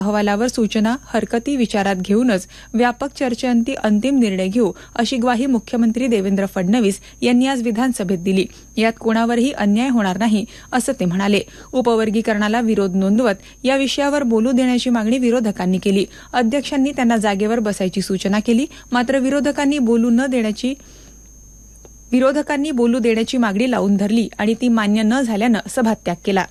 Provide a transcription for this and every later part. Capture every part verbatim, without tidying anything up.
अहवालावर सूचना हरकती विचारात घेऊनच व्यापक चर्चेअंती अंतिम निर्णय घेऊ अशी ग्वाही मुख्यमंत्री देवेंद्र फडणवीस यांनी आज विधानसभेत दिली. यात कोणावरही अन्याय होणार नाही असं ते म्हणाले. उपवर्गीकरणाला विरोध नोंदवत या विषयावर बोलू देण्याची मागणी विरोधकांनी केली. अध्यक्षांनी त्यांना जागेवर बसायची सूचना केली. मात्र विरोधकांनी बोलू न देण्याची विरोधकांनी बोलू देण्याची मागणी लावून धरली आणि ती मान्य न झाल्यानं सभात्याग केला.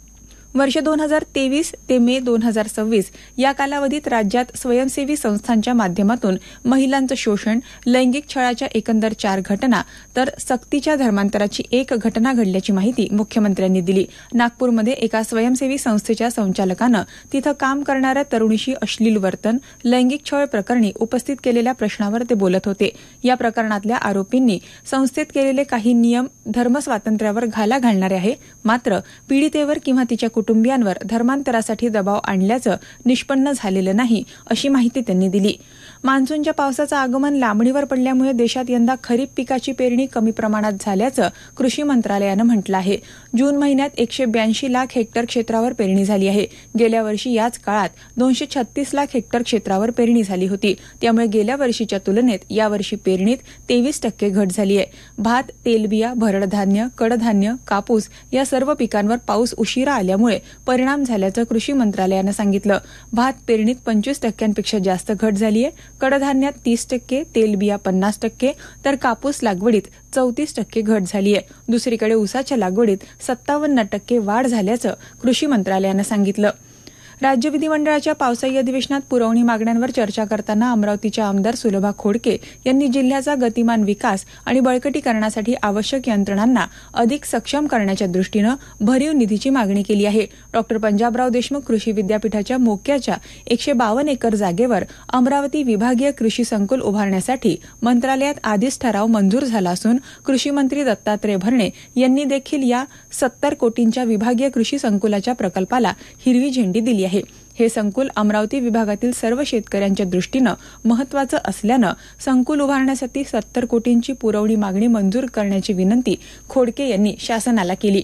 वर्ष दोन हजार तेवीस ते मे दोन हजार सव्वीस या कालावधीत राज्यात स्वयंसेवी संस्थांच्या माध्यमातून महिलांचं शोषण, लैंगिक छळाच्या एकंदर चार घटना तर सक्तीच्या धर्मांतराची एक घटना घडल्याची माहिती मुख्यमंत्र्यांनी दिली. नागपूरमध्ये एका स्वयंसेवी संस्थेच्या संचालकानं तिथं काम करणाऱ्या तरुणीशी अश्लील वर्तन, लैंगिक छळ प्रकरणी उपस्थित केलेल्या प्रश्नावर ते बोलत होते. या प्रकरणातल्या आरोपींनी संस्थेत केलेले काही नियम धर्मस्वातंत्र्यावर घाला घालणारे आहे. मात्र पीडितेवर किंवा तिच्या कुटुंबियांवर धर्मांतरासाठी दबाव आणल्याचं निष्पन्न झालेलं नाही अशी माहिती त्यांनी दिली. मान्सूनच्या पावसाचं आगमन लांबणीवर पडल्यामुळे देशात यंदा खरीप पिकाची पेरणी कमी प्रमाणात झाल्याचं कृषी मंत्रालयानं म्हटलं आहे. जून महिन्यात एकशे ब्याऐंशी लाख हेक्टर क्षेत्रावर पेरणी झाली आहे. गेल्या वर्षी याच काळात दोनशे छत्तीस लाख हेक्टर क्षेत्रावर पेरणी झाली होती. त्यामुळे गेल्या वर्षीच्या तुलनेत यावर्षी पेरणीत तेवीस टक्के घट झाली आहे. भात, तेलबिया, भरडधान्य, कडधान्य, कापूस या सर्व पिकांवर पाऊस उशिरा आल्यामुळे परिणाम झाल्याचं कृषी मंत्रालयानं सांगितलं. भात पेरणीत पंचवीस टक्क्यांपेक्षा जास्त घट झाली आहे. कडधान्यात तीस टक्के, तेलबिया पन्नास टक्के तर कापूस लागवडीत चौतीस टक्के घट झाली आहे. दुसरीकडे ऊसाच्या लागवडीत सत्तावन्न टक्के वाढ झाल्याचं कृषी मंत्रालयानं सांगितलं. राज्य विधिमंडळाच्या पावसाळी अधिवेशनात पुरवणी मागण्यांवर चर्चा करताना अमरावतीच्या आमदार सुलभा खोडके यांनी जिल्ह्याचा गतिमान विकास आणि बळकटीकरणासाठी आवश्यक यंत्रणांना अधिक सक्षम करण्याच्या दृष्टीनं भरीव निधीची मागणी केली आहे. डॉ पंजाबराव देशमुख कृषी विद्यापीठाच्या मोक्याच्या एकशे बावन्न एकर जागेवर अमरावती विभागीय कृषी संकुल उभारण्यासाठी मंत्रालयात आधीच ठराव मंजूर झाला असून कृषी मंत्री दत्तात्रय भरणे यांनी देखील या सत्तर कोटींच्या विभागीय कृषी संकुलाच्या प्रकल्पाला हिरवी झेंडी दिली आहे. हे संकुल अमरावती विभागातील सर्व शेतकऱ्यांच्या दृष्टीनं महत्वाचं असल्यानं संकुल उभारण्यासाठी सत्तर कोटींची पुरवणी मागणी मंजूर करण्याची विनंती खोडके यांनी शासनाला केली.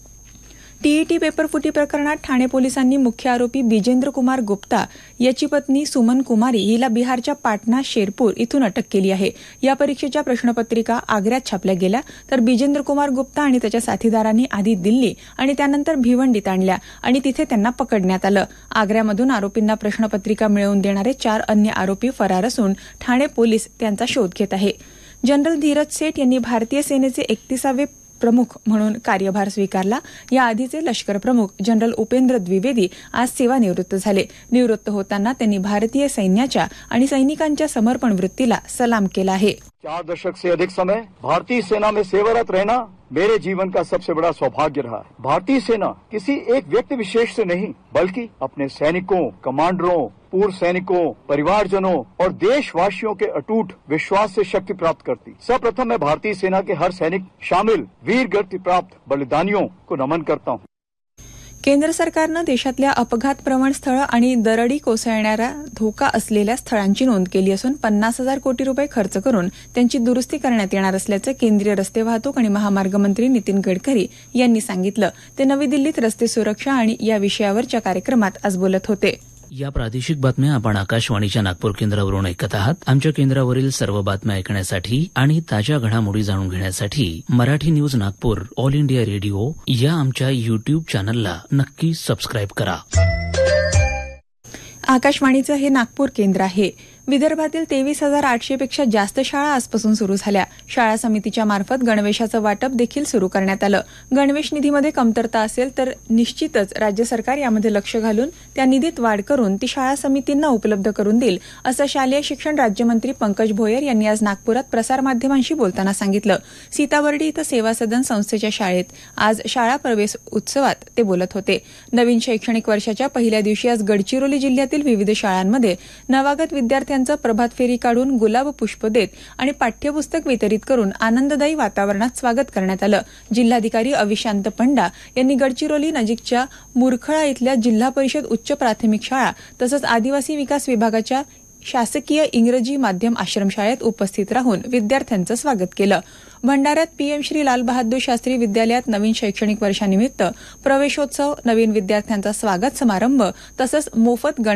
टीईटी पेपरफुटी प्रकरणात ठाणे पोलिसांनी मुख्य आरोपी बिजेंद्र कुमार गुप्ता याची पत्नी सुमन कुमारी हिला बिहारच्या पाटणा शेरपूर इथून अटक केली आहे. या परीक्षेच्या प्रश्नपत्रिका आग्र्यात छापल्या गेल्या तर बिजेंद्र कुमार गुप्ता आणि त्याच्या साथीदारांनी आधी दिल्ली आणि त्यानंतर भिवंडीत आणल्या आणि तिथे त्यांना पकडण्यात आलं. आग्र्यामधून आरोपींना प्रश्नपत्रिका मिळवून देणारे चार अन्य आरोपी फरार असून ठाणे पोलीस त्यांचा शोध घेत आहे. जनरल धीरज सेठ यांनी भारतीय सेनेचे एकतीसावे प्रमुख म्हणून कार्यभार स्वीकारला. या आधीचे लष्कर प्रमुख जनरल उपेंद्र द्विवेदी आज सेवानिवृत्त झाले. निवृत्त होताना त्यांनी भारतीय सैन्याच्या आणि सैनिकांच्या समर्पण वृत्तीला सलाम केला आहे. चार दशक से अधिक समय भारतीय सेना में सेवारत रहना मेरे जीवन का सबसे बड़ा सौभाग्य रहा है. भारतीय सेना किसी एक व्यक्ति विशेष से नहीं बल्कि अपने सैनिकों, कमांडरों, पूर्व सैनिकों, परिवारजनों और देशवासियों के अटूट विश्वास से शक्ति प्राप्त करती. सर्वप्रथम मैं भारतीय सेना के हर सैनिक शामिल वीर गति प्राप्त बलिदानियों को नमन करता हूँ. केंद्र सरकारनं देशातल्या अपघात प्रवण स्थळं आणि दरडी कोसळणाऱ्या धोका असलेल्या स्थळांची नोंद केली असून पन्नास हजार कोटी रुपये खर्च करून त्यांची दुरुस्ती करण्यात येणार असल्याचं केंद्रीय रस्ते वाहतूक आणि महामार्ग मंत्री नितीन गडकरी यांनी सांगितलं. ते नवी दिल्लीत रस्ते सुरक्षा आणि या विषयावरच्या कार्यक्रमात आज बोलत होते. या प्रादेशिक बातम्या आपण आकाशवाणीच्या नागपूर केंद्रावरून ऐकत आहात. आमच्या केंद्रावरील सर्व बातम्या ऐकण्यासाठी आणि ताज्या घडामोडी जाणून घेण्यासाठी Marathi news Nagpur all India radio या आमच्या युट्यूब चॅनलला नक्की सबस्क्राईब करा. आकाशवाणीचं हे नागपूर केंद्र आहे. विदर्भातील तेवीस हजार आठशे पेक्षा जास्त शाळा आजपासून सुरू झाल्या. शाळा समितीच्या मार्फत गणवेशाचं वाटप देखील सुरू करण्यात आलं. गणवेश निधीमध्ये कमतरता असेल तर निश्चितच राज्य सरकार यामध्ये लक्ष घालून त्या निधीत वाढ करून ती शाळा समितींना उपलब्ध करून देईल असं शालेय शिक्षण राज्यमंत्री पंकज भोयर यांनी आज नागपुरात प्रसारमाध्यमांशी बोलताना सांगितलं. सीताबर्डी इथं सेवा सदन संस्थेच्या शाळेत आज शाळा प्रवेश उत्सवात ते बोलत होते. नवीन शैक्षणिक वर्षाच्या पहिल्या दिवशी आज गडचिरोली जिल्ह्यातील विविध शाळांमध्ये नवागत विद्यार्थ्यांचं प्रभात फेरी काढून गुलाब पुष्प देत आणि पाठ्यपुस्तक वितरित करून आनंददायी वातावरणात स्वागत करण्यात आलं. जिल्हाधिकारी अविशांत पंडा यांनी गडचिरोली नजीकच्या मुरखळा इथल्या जिल्हा परिषद उच्च प्राथमिक शाळा तसंच आदिवासी विकास विभागाच्या शासकीय इंग्रजी माध्यम आश्रमशाळेत उपस्थित राहून विद्यार्थ्यांचं स्वागत केलं. भंडाऱ्यात पीएम श्री लाल बहादूर शास्त्री विद्यालयात नवीन शैक्षणिक वर्षानिमित्त प्रवेशोत्सव, नवीन विद्यार्थ्यांचा स्वागत समारंभ तसंच मोफत